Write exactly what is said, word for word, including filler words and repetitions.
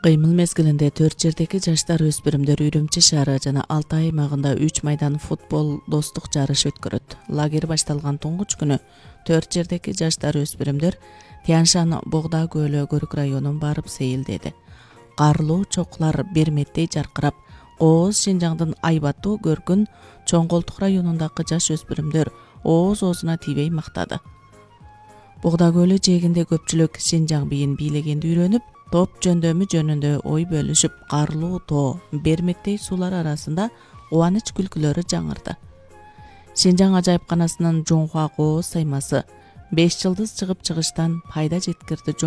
Кыймыл мезгилинде төрт жердеги жаштар өспүрүмдөр Үрүмчү шаары жана Алтай аймагында үч майдан футбол достук жарышы өткөрөт. Лагерь башталган туңгуч күнү төрт жердеги жаштар өспүрүмдөр Тянь-Шань Богда көлү Көрүк районун барып сейилдеди. Карлуу чоклар берметтей жаркырап, ооз Шинжаңдын айбаттуу көркүн Чоң-Колтук районундагы жаш өспүрүмдөр ооз-оозуна тийбей мактады. Богда көлү жээгинде көпчүлүк Шинжаң бийин бийлегенди үйрөнүп, топ жөндөмү жөнүндө ой бөлүшүп, карлуу тоо, берметтей суулар арасында кубаныч күлкүлөрү жаңырды. Шинжаң ажайыпканасынын Жуңхуа кооз саймасы беш жылдыз чыгып чыгыштан пайда жеткирди.